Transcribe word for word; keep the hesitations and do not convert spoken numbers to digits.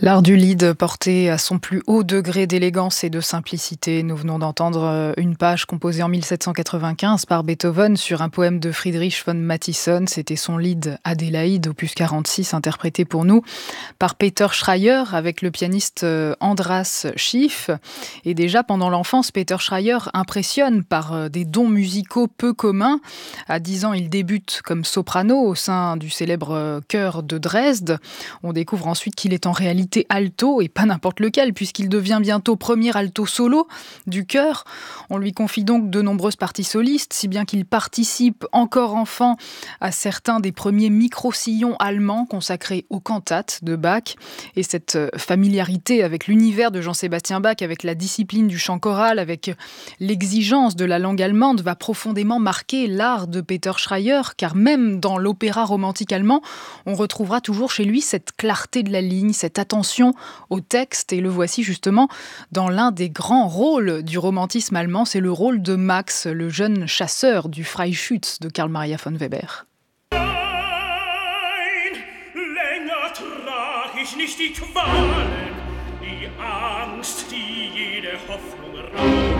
L'art du lied porté à son plus haut degré d'élégance et de simplicité. Nous venons d'entendre une page composée en mille sept cent quatre-vingt-quinze par Beethoven sur un poème de Friedrich von Mathisson. C'était son lied Adélaïde, opus quarante-six, interprété pour nous par Peter Schreier avec le pianiste Andras Schiff. Et déjà pendant l'enfance, Peter Schreier impressionne par des dons musicaux peu communs. À dix ans, il débute comme soprano au sein du célèbre chœur de Dresde. On découvre ensuite qu'il est en réalité alto, et pas n'importe lequel, puisqu'il devient bientôt premier alto solo du chœur. On lui confie donc de nombreuses parties solistes, si bien qu'il participe encore enfant à certains des premiers micro-sillons allemands consacrés aux cantates de Bach. Et cette familiarité avec l'univers de Jean-Sébastien Bach, avec la discipline du chant choral, avec l'exigence de la langue allemande, va profondément marquer l'art de Peter Schreier, car même dans l'opéra romantique allemand, on retrouvera toujours chez lui cette clarté de la ligne, cette attention au texte, et le voici justement dans l'un des grands rôles du romantisme allemand, c'est le rôle de Max, le jeune chasseur du Freischütz de Karl Maria von Weber. Nein, länger trag ich nicht die Qualen, die Angst, die jede Hoffnung raubt.